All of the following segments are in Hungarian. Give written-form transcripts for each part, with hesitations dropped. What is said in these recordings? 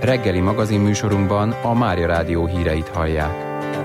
Reggeli magazinműsorunkban a Mária Rádió híreit hallják.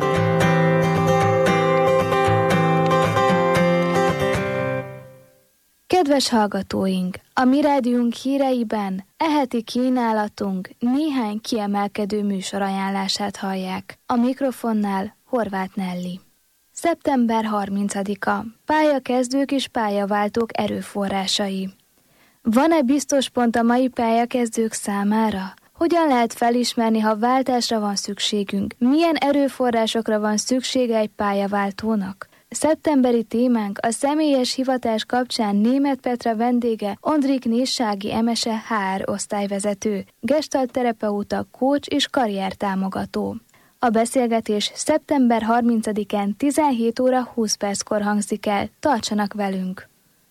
Kedves hallgatóink! A Mi Rádiónk híreiben heti kínálatunk néhány kiemelkedő műsorajánlását hallják. A mikrofonnál Horváth Nelly. Szeptember 30-a. Pályakezdők és pályaváltók erőforrásai. Van-e biztos pont a mai pályakezdők számára? Hogyan lehet felismerni, ha váltásra van szükségünk? Milyen erőforrásokra van szüksége egy pályaváltónak? Szeptemberi témánk a személyes hivatás kapcsán Németh Petra vendége Ondrik Néssági Emese HR osztályvezető, gestalt terapeuta, coach és karriertámogató. A beszélgetés szeptember 30-án 17 óra 20 perckor hangzik el. Tartsanak velünk!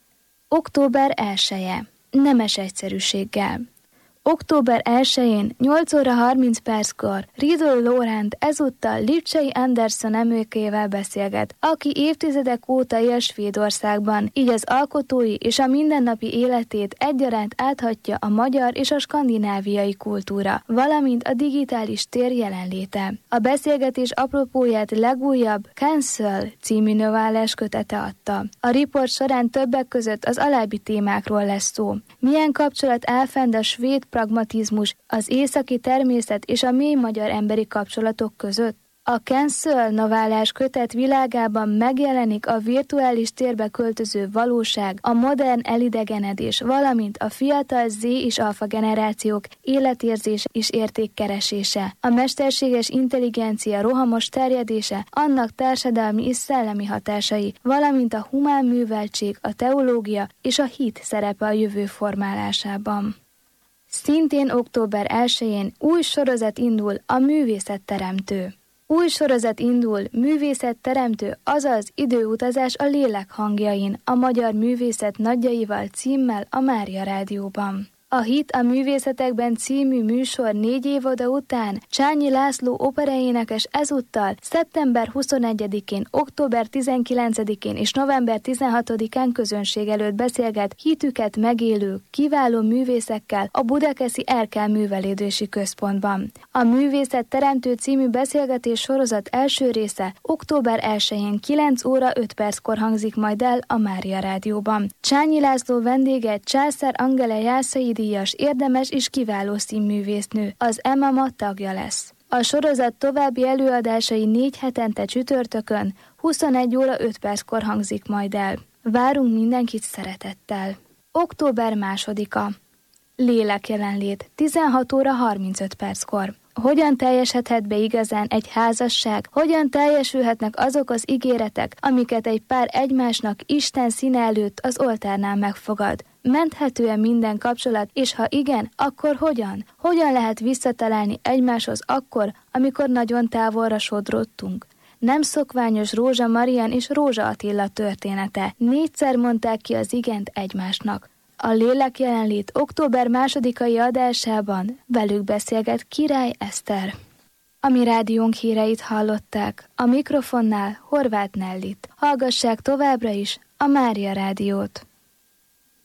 Október 1-e. Nemes egyszerűséggel. Október 1-én 8 óra 30 perckor Riedl Lóránt ezúttal Lipcsei Andersson emlékével beszélget, aki évtizedek óta él Svédországban, így az alkotói és a mindennapi életét egyaránt áthatja a magyar és a skandináviai kultúra, valamint a digitális tér jelenléte. A beszélgetés apropóját legújabb Cancel című novellás kötete adta. A riport során többek között az alábbi témákról lesz szó. Milyen kapcsolat áll fenn a svéd pragmatizmus, az északi természet és a mély magyar emberi kapcsolatok között? A Cancel novellás kötet világában megjelenik a virtuális térbe költöző valóság, a modern elidegenedés, valamint a fiatal Z és alfa generációk életérzése és értékkeresése, a mesterséges intelligencia rohamos terjedése, annak társadalmi és szellemi hatásai, valamint a humán műveltség, a teológia és a hit szerepe a jövő formálásában. Szintén október 1-én új sorozat indul, a Művészetteremtő. Új sorozat indul, Művészetteremtő, azaz időutazás a lélek hangjain, a magyar művészet nagyjaival címmel a Mária Rádióban. A Hit a művészetekben című műsor 4 évada után Csányi László operaénekes ezúttal szeptember 21-én, október 19-én és november 16-án közönség előtt beszélget hitüket megélő, kiváló művészekkel a Budakeszi Erkel Művelődési Központban. A Művészetteremtő című beszélgetés sorozat első része október 1-én 9 óra 5 perckor hangzik majd el a Mária Rádióban. Csányi László vendége Császár Angele Jászai díjas, érdemes és kiváló színművésznő, az EMAMA tagja lesz. A sorozat további előadásai 4 hetente csütörtökön, 21 óra 5 perckor hangzik majd el. Várunk mindenkit szeretettel. Október 2-a. Lélek jelenlét, 16 óra 35 perckor. Hogyan teljesedhet be igazán egy házasság? Hogyan teljesülhetnek azok az ígéretek, amiket egy pár egymásnak Isten színe előtt az oltárnál megfogad? Menthető-e minden kapcsolat, és ha igen, akkor hogyan? Hogyan lehet visszatalálni egymáshoz akkor, amikor nagyon távolra sodródtunk? Nem szokványos Rózsa Marian és Rózsa Attila története. 4-szer mondták ki az igent egymásnak. A lélek jelenlét október 2-ai adásában velük beszélget Király Eszter. A Mi Rádiónk híreit hallották, a mikrofonnál Horváth Nellit. Hallgassák továbbra is a Mária Rádiót.